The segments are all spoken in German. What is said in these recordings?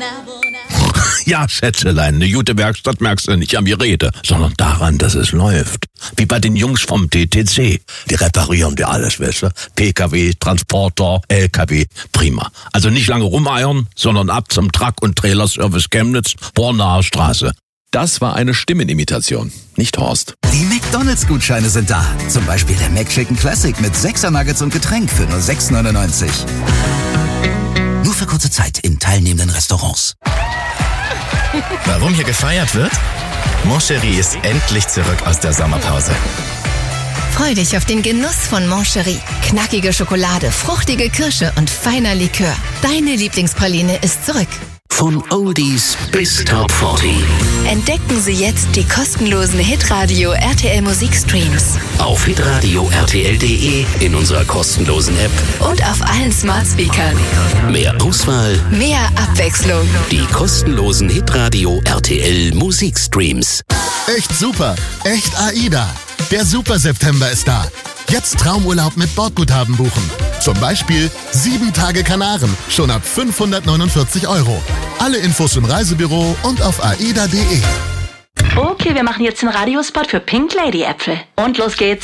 Ja, Schätzelein, eine gute Werkstatt merkst du nicht an die Rede, sondern daran, dass es läuft. Wie bei den Jungs vom TTC. Die reparieren dir alles, weißt du? PKW, Transporter, LKW. Prima. Also nicht lange rumeiern, sondern ab zum Truck- und Trailerservice Chemnitz, Bornaer Straße. Das war eine Stimmenimitation, nicht Horst. Die McDonalds-Gutscheine sind da. Zum Beispiel der McChicken Classic mit 6er Nuggets und Getränk für nur 6,99. Nur für kurze Zeit in teilnehmenden Restaurants. Warum hier gefeiert wird? Moncherie ist endlich zurück aus der Sommerpause. Freu dich auf den Genuss von Moncherie. Knackige Schokolade, fruchtige Kirsche und feiner Likör. Deine Lieblingspraline ist zurück. Von Oldies bis Top 40. Entdecken Sie jetzt die kostenlosen Hitradio RTL Musikstreams. Auf hitradio rtl.de, in unserer kostenlosen App Und auf allen Smart Speakern. mehr Auswahl, Mehr Abwechslung. die kostenlosen Hitradio RTL Musikstreams. Echt super, echt AIDA. Der Super September ist da. Jetzt Traumurlaub mit Bordguthaben buchen. Zum Beispiel 7 Tage Kanaren, schon ab 549 €. Alle Infos im Reisebüro und auf aida.de. Okay, wir machen jetzt den Radiospot für Pink Lady Äpfel. Und los geht's.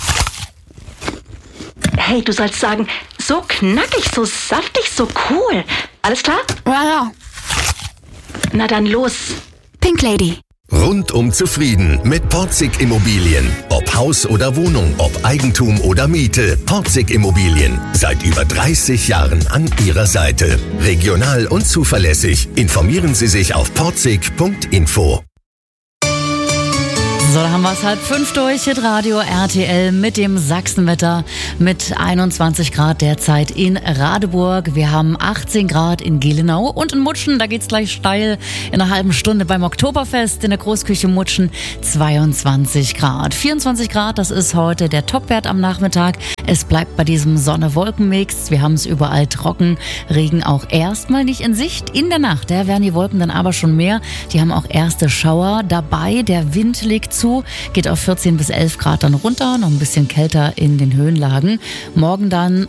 Hey, du sollst sagen, so knackig, so saftig, so cool. Alles klar? Ja. Na dann los. Pink Lady. Rundum zufrieden mit Porzig Immobilien. Ob Haus oder Wohnung, ob Eigentum oder Miete. Porzig Immobilien. Seit über 30 Jahren an Ihrer Seite. Regional und zuverlässig. Informieren Sie sich auf porzig.info. So, da haben wir es 4:30 durch, Hitradio RTL mit dem Sachsenwetter mit 21 Grad derzeit in Radeburg. Wir haben 18 Grad in Gelenau und in Mutschen, da geht's gleich steil in einer halben Stunde beim Oktoberfest in der Großküche Mutschen 22 Grad. 24 Grad, das ist heute der Topwert am Nachmittag. Es bleibt bei diesem Sonne-Wolken-Mix. Wir haben es überall trocken, Regen auch erstmal nicht in Sicht. In der Nacht, da werden die Wolken dann aber schon mehr. Die haben auch erste Schauer dabei. Der Wind legt zu, geht auf 14 bis 11 Grad dann runter, noch ein bisschen kälter in den Höhenlagen. Morgen dann